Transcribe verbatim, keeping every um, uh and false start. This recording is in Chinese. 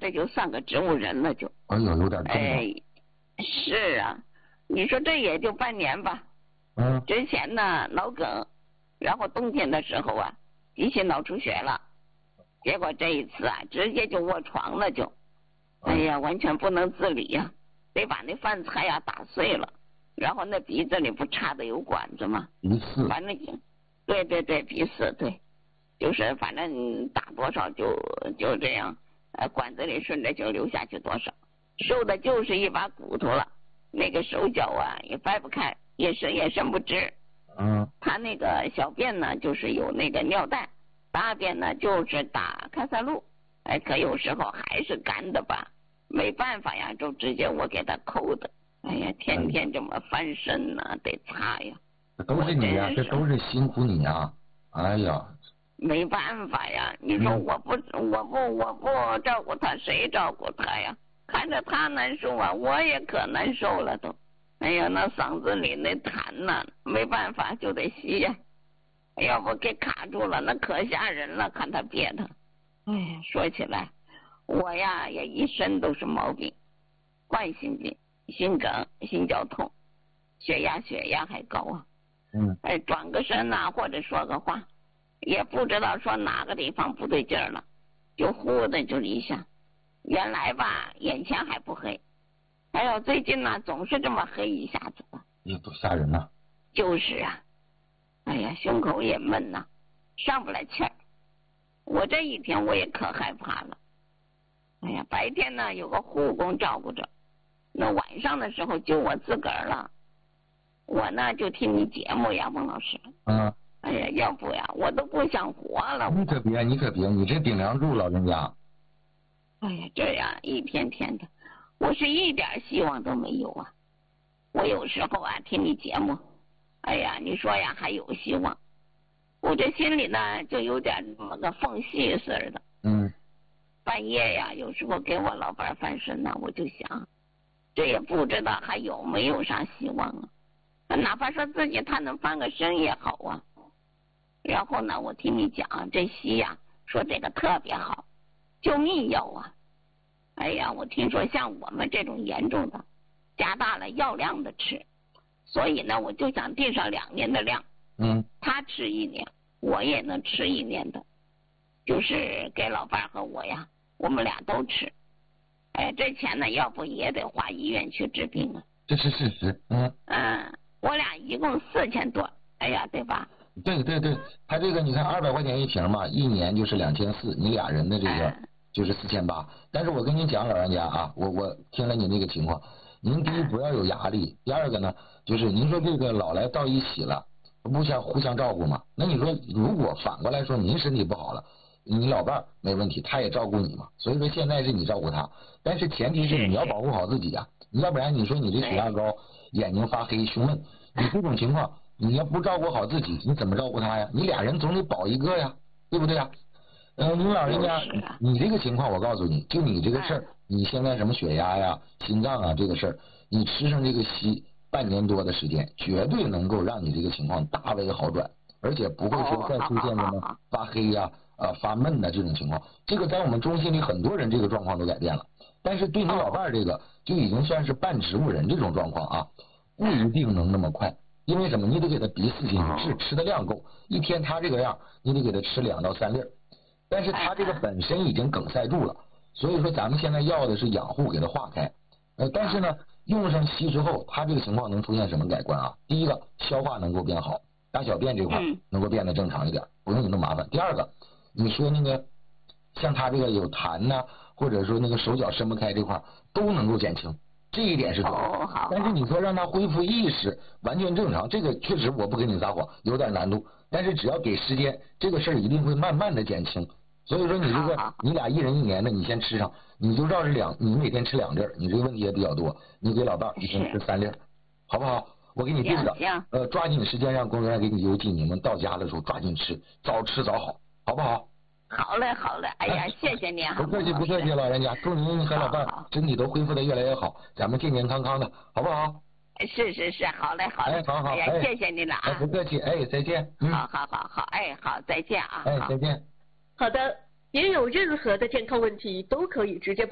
这就算个植物人了就。 哎呦，有点重了。 哎，是啊，你说这也就半年吧。 嗯。 之前呢脑梗，然后冬天的时候啊，急性脑出血了，结果这一次啊，直接就卧床了就。哎呀，完全不能自理呀、啊，得把那饭菜呀、啊、打碎了，然后那鼻子里不插的有管子吗？ 鼻饲。 反正对对对，鼻饲对，就是反正打多少就就这样，呃，管子里顺着就流下去多少，瘦的就是一把骨头了，那个手脚啊也掰不开，也伸也伸不直。 嗯。 他那个小便呢，就是有那个尿袋，大便呢就是打开塞露，哎，可有时候还是干的吧。没办法呀，就直接我给他抠的。哎呀，天天这么翻身呐、啊，得擦呀。 都是你呀，这都是辛苦你呀。哎呀， 没办法呀，你说我不、嗯、我不我不照顾他，谁照顾他呀？看着他难受啊，我也可难受了都。哎呀，那嗓子里那痰呐，没办法就得吸呀。要不给卡住了，那可吓人了，看他憋的。哎呀，说起来。我呀也一身都是毛病，冠心病、心梗、心绞痛，血压血压还高啊。 嗯。 哎，转个身呐、啊，或者说个话，也不知道说哪个地方不对劲儿了，就呼的就一下。原来吧，眼前还不黑，哎呦，最近呢总是这么黑一下子的。 也多吓人呐、啊。 就是啊，哎呀，胸口也闷呐、啊，上不来气儿。我这一天我也可害怕了。哎呀，白天呢有个护工照顾着，那晚上的时候就我自个儿了。我呢就听你节目呀，孟老师。 嗯。 哎呀，要不呀，我都不想活了。 你可别，你可别，你这顶梁柱，老人家。 哎呀，这样一天天的，我是一点希望都没有啊。我有时候啊听你节目，哎呀，你说呀还有希望，我这心里呢就有点那么个缝隙似的。 嗯。 半夜呀，有时候给我老伴翻身呢，我就想，这也不知道还有没有啥希望啊。哪怕说自己他能翻个身也好啊。然后呢，我听你讲这西呀，说这个特别好，救命药啊。哎呀，我听说像我们这种严重的，加大了药量的吃，所以呢，我就想定上两年的量。 嗯。 他吃一年，我也能吃一年的，就是给老伴和我呀。我们俩都吃，哎，这钱呢，要不也得花医院去治病啊。 这是事实，嗯。 嗯，我俩一共四千多，哎呀，对吧？ 对对对，他这个你看二百块钱一瓶嘛，一年就是两千四，你俩人的这个就是四千八。但是我跟您讲，老人家啊，我我听了您这个情况，您第一不要有压力，第二个呢，就是您说这个老来到一起了，不相互相照顾嘛？那你说如果反过来说您身体不好了。你老伴儿没问题，他也照顾你嘛，所以说现在是你照顾他，但是前提是你要保护好自己啊，你要不然你说你这血压高，眼睛发黑，胸闷，你这种情况，你要不照顾好自己，你怎么照顾他呀？你俩人总得保一个呀，对不对呀？呃，您老人家，你这个情况我告诉你，就你这个事儿，你现在什么血压呀、心脏啊这个事儿，你吃上这个西半年多的时间，绝对能够让你这个情况大为好转，而且不会说再出现什么发黑呀。呃，发闷的这种情况，这个在我们中心里很多人这个状况都改变了，但是对你老伴儿这个就已经算是半植物人这种状况啊，不一定能那么快，因为什么？你得给他鼻饲进去，是吃的量够，一天他这个样，你得给他吃两到三粒儿，但是他这个本身已经梗塞住了，所以说咱们现在要的是养护给他化开，呃，但是呢，用上硒之后，他这个情况能出现什么改观啊？第一个，消化能够变好，大小便这块能够变得正常一点，不用你那么麻烦。第二个。你说那个像他这个有痰呐、啊，或者说那个手脚伸不开这块都能够减轻，这一点是对的。 哦，好。 但是你说让他恢复意识完全正常，这个确实我不跟你撒谎，有点难度。但是只要给时间，这个事儿一定会慢慢的减轻。所以说你这个你俩一人一年的，你先吃上，你就照着两，你每天吃两粒儿，你这个问题也比较多，你给老伴一天吃三粒儿，好不好？我给你定着，呃，抓紧时间让工作人员给你邮寄，你们到家的时候抓紧吃，早吃早好。好不好？ 好嘞，好嘞，哎呀，谢谢您， 不客气，不客气，老人家，祝您和老伴身体都恢复的越来越好，咱们健健康康的，好不好？ 是是是，好嘞，好嘞， 哎，好好， 哎呀，谢谢您了啊， 不客气，哎，再见， 嗯，好好好好，哎，好，再见啊， 哎，再见。 好的，您有任何的健康问题都可以直接